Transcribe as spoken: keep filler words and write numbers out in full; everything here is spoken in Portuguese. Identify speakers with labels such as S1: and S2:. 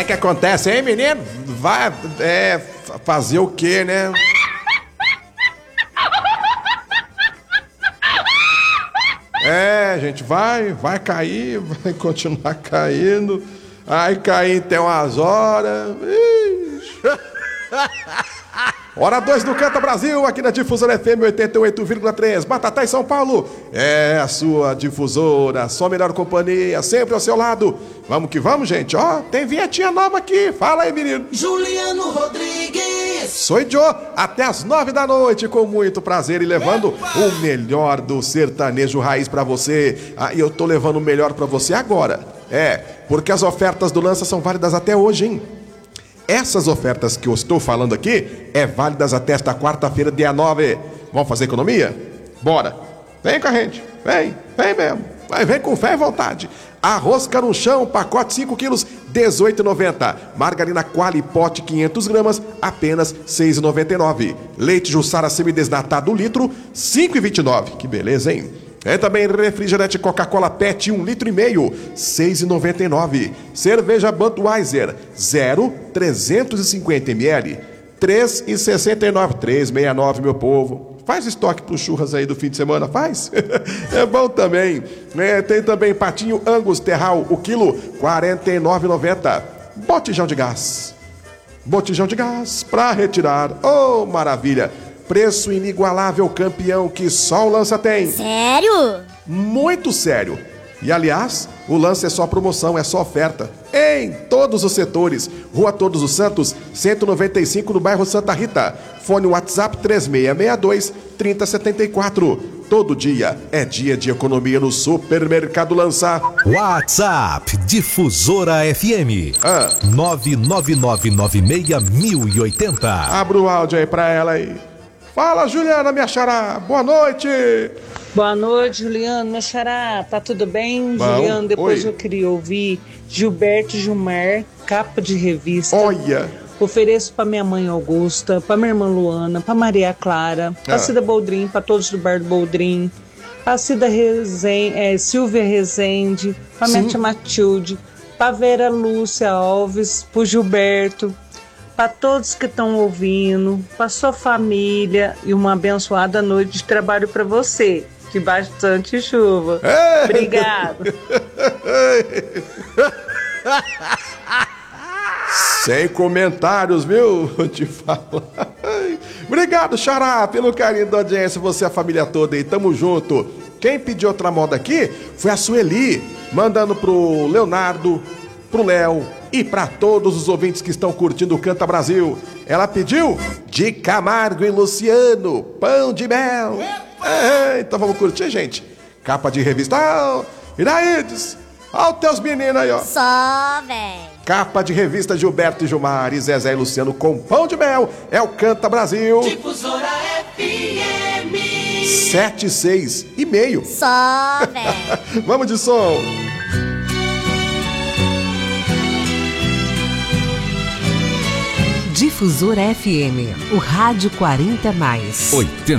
S1: que acontece, hein, menino? Vai é, fazer o quê, né? É, gente, vai, vai cair, vai continuar caindo. Aí cair tem umas horas. Ixi. Hora dois do Canta Brasil, aqui na Difusora F M oitenta e oito vírgula três, Batatá em São Paulo. É a sua difusora, sua melhor companhia, sempre ao seu lado. Vamos que vamos, gente. Ó, tem vinhetinha nova aqui. Fala aí, menino.
S2: Juliano Rodrigues.
S1: Sou Joe, até as nove da noite, com muito prazer e levando Epa! o melhor do sertanejo raiz pra você. Ah, e eu tô levando o melhor pra você agora. É, porque as ofertas do Lança são válidas até hoje, hein? Essas ofertas que eu estou falando aqui é válidas até esta quarta-feira, dia nove. Vamos fazer economia? Bora. Vem com a gente. Vem, vem mesmo. Vai, vem com fé e vontade. Arroz Caruchão, pacote cinco quilos, dezoito reais e noventa centavos. Margarina Quali, pote quinhentas gramas, apenas seis reais e noventa e nove centavos. Leite Jussara semidesnatado, litro, cinco reais e vinte e nove centavos. Que beleza, hein? É também refrigerante Coca-Cola Pet, um litro e meio, seis reais e noventa e nove centavos. Cerveja Budweiser, zero, trezentos e cinquenta mililitros, três reais e sessenta e nove centavos. três reais e sessenta e nove centavos, meu povo. Faz estoque pro churras aí do fim de semana, faz? É bom também. É, tem também patinho Angus Terral, o quilo, quarenta e nove reais e noventa centavos. Botijão de gás. Botijão de gás pra retirar. Oh, maravilha. Preço inigualável, campeão, que só o Lança tem.
S3: Sério?
S1: Muito sério. E, aliás, o Lança é só promoção, é só oferta. Em todos os setores. Rua Todos os Santos, cento e noventa e cinco, no bairro Santa Rita. Fone WhatsApp três seis seis dois, três zero sete quatro. Todo dia é dia de economia no Supermercado Lança.
S4: WhatsApp Difusora F M.
S1: Ah.
S4: nove nove nove nove seis mil e oitenta.
S1: Abra o áudio aí pra ela aí. Fala, Juliana, minha xará. Boa noite.
S5: Boa noite, Juliano, minha xará. Tá tudo bem?
S1: Bom,
S5: Juliano, depois
S1: oi.
S5: eu queria ouvir Gilberto Gilmar, capa de revista.
S1: Olha.
S5: Ofereço pra minha mãe Augusta, pra minha irmã Luana, pra Maria Clara, pra
S1: Ah.
S5: Cida Boldrin, pra todos do Bar do Boldrin, pra Cida Rezende, é, Silvia Rezende, pra minha
S1: Sim.
S5: tia Matilde, pra Vera Lúcia Alves, pro Gilberto, para todos que estão ouvindo, para sua família e uma abençoada noite de trabalho para você. De bastante chuva.
S1: É.
S5: Obrigado.
S1: Sem comentários, viu? Vou te falar. Obrigado, xará, pelo carinho da audiência, você e a família toda aí, tamo junto. Quem pediu outra moda aqui foi a Sueli, mandando pro Leonardo, pro Léo e para todos os ouvintes que estão curtindo o Canta Brasil. Ela pediu de Camargo e Luciano, Pão de Mel. É, então vamos curtir, gente. Capa de revista. Ah, Iraídes, olha os teus meninos aí, ó.
S3: Só, véi.
S1: Capa de revista Gilberto e Gilmar e Zezé e Luciano com Pão de Mel. É o Canta Brasil.
S2: Difusora F M.
S1: Sete, seis e meio.
S3: Só, véi.
S1: Vamos de som.
S6: Difusora F M, o rádio quarenta mais.
S4: oitenta